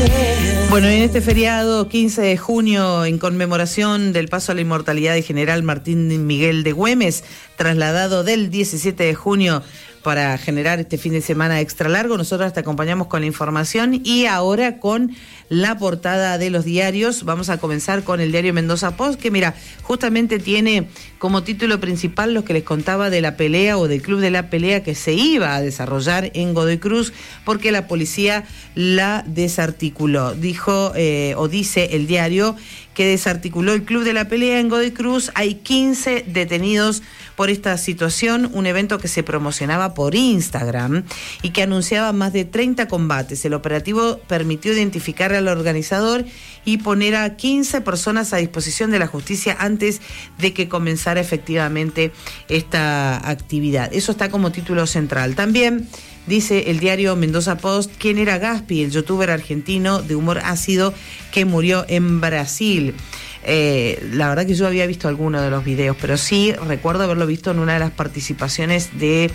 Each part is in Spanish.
Bueno, en este feriado 15 de junio, en conmemoración del paso a la inmortalidad de General Martín Miguel de Güemes, trasladado del 17 de junio para generar este fin de semana extra largo, nosotros te acompañamos con la información y ahora con la portada de los diarios. Vamos a comenzar con el diario Mendoza Post, que mira, justamente tiene como título principal lo que les contaba de la pelea o del club de la pelea que se iba a desarrollar en Godoy Cruz porque la policía la desarticuló. Dijo o dice el diario que desarticuló el club de la pelea en Godoy Cruz. Hay 15 detenidos por esta situación, un evento que se promocionaba por Instagram y que anunciaba más de 30 combates. El operativo permitió identificar al organizador y poner a 15 personas a disposición de la justicia antes de que comenzara efectivamente esta actividad. Eso está como título central. También dice el diario Mendoza Post quién era Gaspi, el youtuber argentino de humor ácido que murió en Brasil. La verdad que yo había visto alguno de los videos, pero sí recuerdo haberlo visto en una de las participaciones de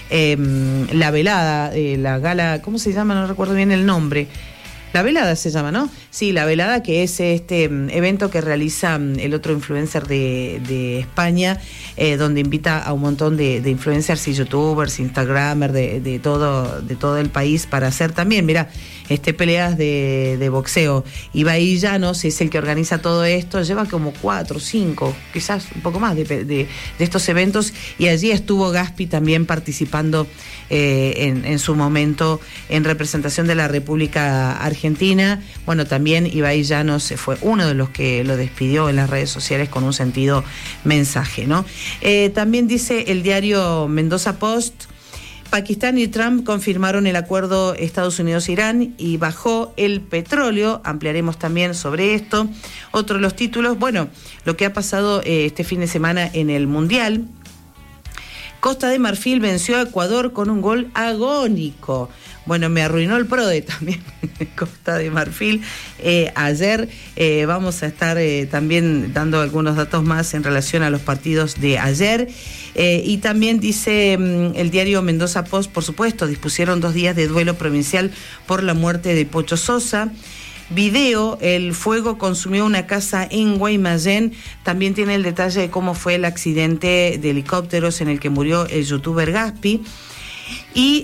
la velada, la gala, ¿cómo se llama? No recuerdo bien el nombre. La velada se llama, ¿no? Sí, la velada, que es este evento que realiza el otro influencer de España, donde invita a un montón de influencers y youtubers, instagramers de todo el país para hacer también, mira, peleas de boxeo. Ibai Llanos es el que organiza todo esto, lleva como 4, 5, quizás un poco más de estos eventos, y allí estuvo Gaspi también participando en su momento en representación de la República Argentina. Bueno, también Ibai Llanos fue uno de los que lo despidió en las redes sociales con un sentido mensaje, ¿no? También dice el diario Mendoza Post, Pakistán y Trump confirmaron el acuerdo Estados Unidos-Irán y bajó el petróleo. Ampliaremos también sobre esto. Otro de los títulos, bueno, lo que ha pasado este fin de semana en el Mundial. Costa de Marfil venció a Ecuador con un gol agónico. Bueno, me arruinó el PRODE también, Costa de Marfil. Ayer vamos a estar también dando algunos datos más en relación a los partidos de ayer. Y también dice el diario Mendoza Post, por supuesto, dispusieron 2 días de duelo provincial por la muerte de Pocho Sosa. Video, el fuego consumió una casa en Guaymallén. También tiene el detalle de cómo fue el accidente de helicópteros en el que murió el youtuber Gaspi. Y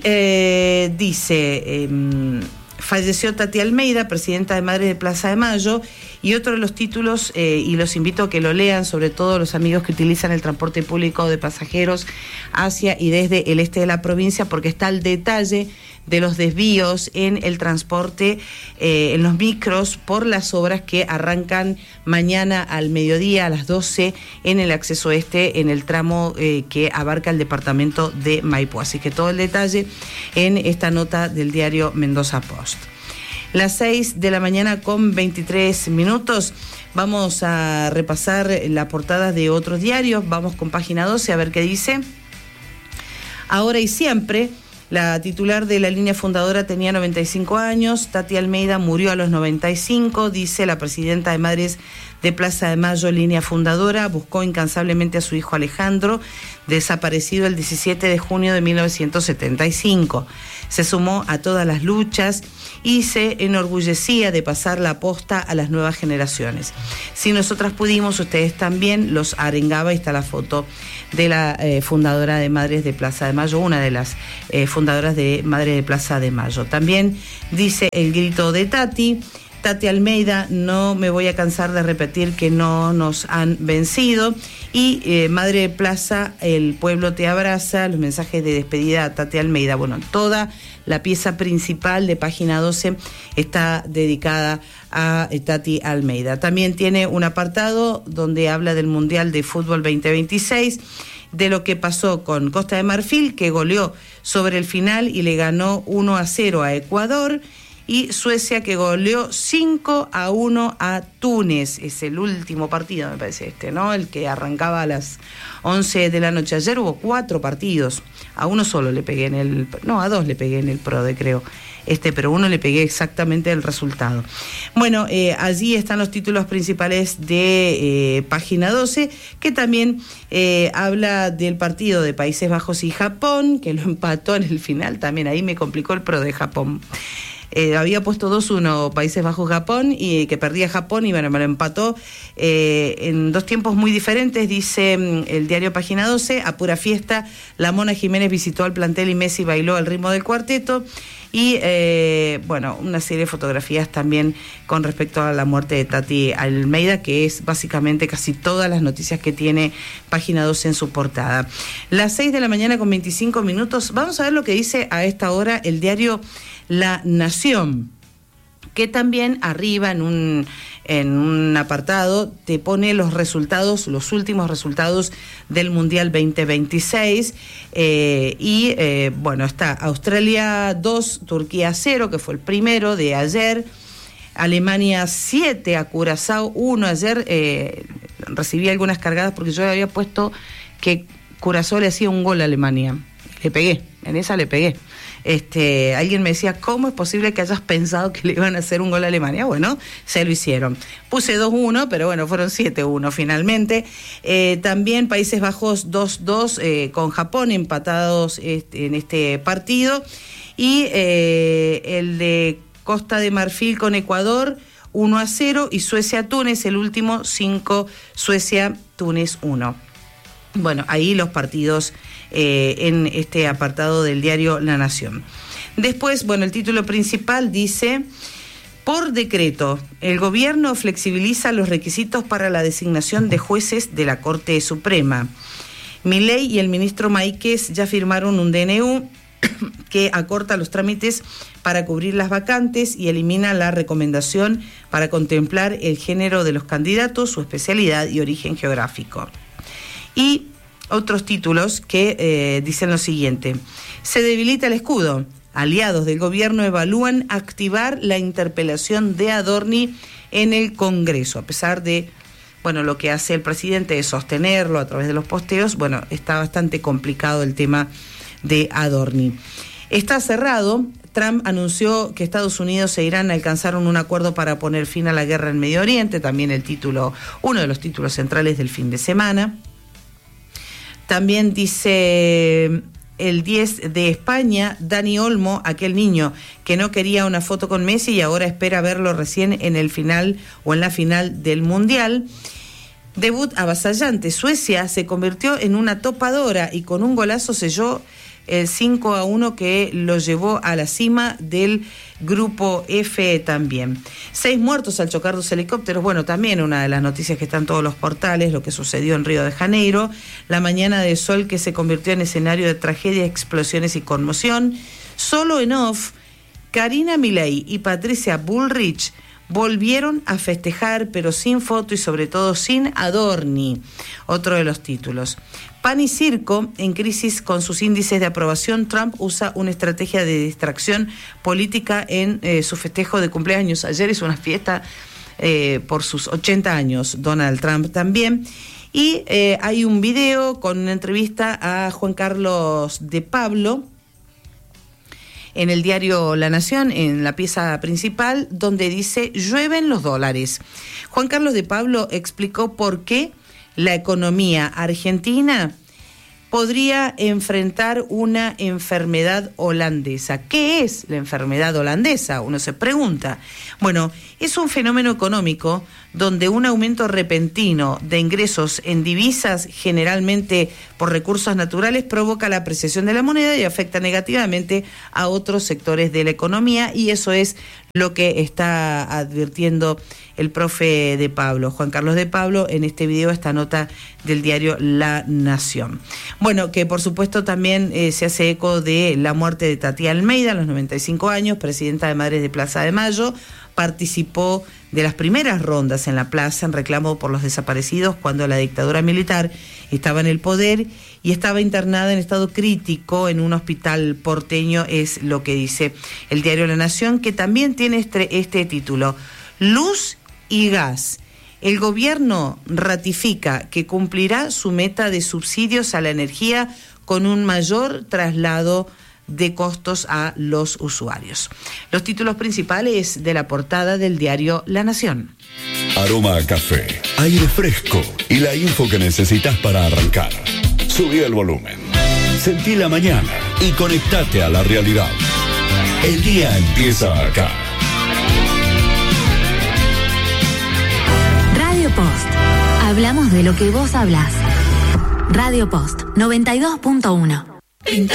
dice, falleció Tati Almeida, presidenta de Madres de Plaza de Mayo. Y otro de los títulos, y los invito a que lo lean, sobre todo los amigos que utilizan el transporte público de pasajeros hacia y desde el este de la provincia, porque está el detalle de los desvíos en el transporte, en los micros, por las obras que arrancan mañana al mediodía a las 12 en el acceso este, en el tramo que abarca el departamento de Maipú. Así que todo el detalle en esta nota del diario Mendoza Post. Las 6 de la mañana con 23 minutos. Vamos a repasar la portada de otros diarios. Vamos con página 12 a ver qué dice. Ahora y siempre. La titular de la línea fundadora tenía 95 años, Tati Almeida murió a los 95, dice la presidenta de Madres de Plaza de Mayo, línea fundadora, buscó incansablemente a su hijo Alejandro, desaparecido el 17 de junio de 1975. Se sumó a todas las luchas y se enorgullecía de pasar la posta a las nuevas generaciones. Si nosotras pudimos, ustedes también, los arengaba. Y está la foto de la fundadora de Madres de Plaza de Mayo, una de las fundadoras de Madres de Plaza de Mayo. También dice el grito de Tati Almeida, no me voy a cansar de repetir que no nos han vencido. Y Madre de Plaza, el pueblo te abraza, los mensajes de despedida a Tati Almeida. Bueno, toda la pieza principal de página 12 está dedicada a Tati Almeida. También tiene un apartado donde habla del Mundial de Fútbol 2026, de lo que pasó con Costa de Marfil, que goleó sobre el final y le ganó 1-0 a Ecuador. Y Suecia, que goleó 5-1 a Túnez. Es el último partido, me parece ¿no? El que arrancaba a las 11 de la noche. Ayer hubo 4 partidos. A uno solo le pegué a 2 le pegué en el PRODE, creo. Pero uno le pegué exactamente el resultado. Bueno, allí están los títulos principales de página 12, que también habla del partido de Países Bajos y Japón, que lo empató en el final. También ahí me complicó el PRODE de Japón. Había puesto 2-1 Países Bajos-Japón, y que perdía Japón, y bueno, me lo empató en dos tiempos muy diferentes. Dice el diario Página 12, a pura fiesta, la Mona Jiménez visitó al plantel y Messi bailó al ritmo del cuarteto. Y bueno, una serie de fotografías también con respecto a la muerte de Tati Almeida, que es básicamente casi todas las noticias que tiene Página 12 en su portada. Las 6 de la mañana con 25 minutos. Vamos a ver lo que dice a esta hora el diario La Nación, que también arriba en un apartado te pone los resultados, los últimos resultados del Mundial 2026, bueno, está Australia 2, Turquía 0, que fue el primero de ayer, Alemania 7, a Curazao 1, ayer recibí algunas cargadas porque yo había puesto que Curazao le hacía un gol a Alemania, le pegué, en esa le pegué. Alguien me decía, ¿cómo es posible que hayas pensado que le iban a hacer un gol a Alemania? Bueno, se lo hicieron. Puse 2-1, pero bueno, fueron 7-1 finalmente. También Países Bajos 2-2 con Japón, empatados en este partido. Y el de Costa de Marfil con Ecuador 1-0, y Suecia-Túnez, el último 5, Suecia-Túnez 1. Bueno, ahí los partidos en este apartado del diario La Nación. Después, bueno, el título principal dice: por decreto, el gobierno flexibiliza los requisitos para la designación de jueces de la Corte Suprema. Milei y el ministro Máiquez ya firmaron un DNU que acorta los trámites para cubrir las vacantes y elimina la recomendación para contemplar el género de los candidatos, su especialidad y origen geográfico. Y otros títulos que dicen lo siguiente: se debilita el escudo. Aliados del gobierno evalúan activar la interpelación de Adorni en el Congreso. A pesar de, bueno, lo que hace el presidente de sostenerlo a través de los posteos, bueno, está bastante complicado el tema de Adorni. Está cerrado. Trump anunció que Estados Unidos e Irán alcanzaron un acuerdo para poner fin a la guerra en Medio Oriente, también el título, uno de los títulos centrales del fin de semana. También dice el 10 de España, Dani Olmo, aquel niño que no quería una foto con Messi y ahora espera verlo recién en el final o en la final del Mundial. Debut avasallante, Suecia se convirtió en una topadora y con un golazo selló el 5-1 que lo llevó a la cima del grupo F también. 6 muertos al chocar 2 helicópteros. Bueno, también una de las noticias que está en todos los portales, lo que sucedió en Río de Janeiro. La mañana de sol que se convirtió en escenario de tragedia, explosiones y conmoción. Solo en off, Karina Milei y Patricia Bullrich volvieron a festejar, pero sin foto y sobre todo sin Adorni. Otro de los títulos. Pan y circo en crisis con sus índices de aprobación. Trump usa una estrategia de distracción política en su festejo de cumpleaños. Ayer hizo una fiesta por sus 80 años, Donald Trump también. Y hay un video con una entrevista a Juan Carlos de Pablo en el diario La Nación, en la pieza principal, donde dice: llueven los dólares. Juan Carlos de Pablo explicó por qué la economía argentina podría enfrentar una enfermedad holandesa. ¿Qué es la enfermedad holandesa? Uno se pregunta. Bueno, es un fenómeno económico donde un aumento repentino de ingresos en divisas, generalmente por recursos naturales, provoca la apreciación de la moneda y afecta negativamente a otros sectores de la economía, y eso es lo que está advirtiendo el profe de Pablo, Juan Carlos de Pablo, en este video, esta nota del diario La Nación. Bueno, que por supuesto también se hace eco de la muerte de Tati Almeida a los 95 años, presidenta de Madres de Plaza de Mayo. Participó de las primeras rondas en la plaza en reclamo por los desaparecidos cuando la dictadura militar estaba en el poder y estaba internada en estado crítico en un hospital porteño, es lo que dice el diario La Nación, que también tiene este título: Luz y gas. El gobierno ratifica que cumplirá su meta de subsidios a la energía con un mayor traslado de costos a los usuarios. Los títulos principales de la portada del diario La Nación. Aroma a café, aire fresco y la info que necesitas para arrancar. Subí el volumen, sentí la mañana y conectate a la realidad. El día empieza acá. Radio Post. Hablamos de lo que vos hablás. Radio Post 92.1.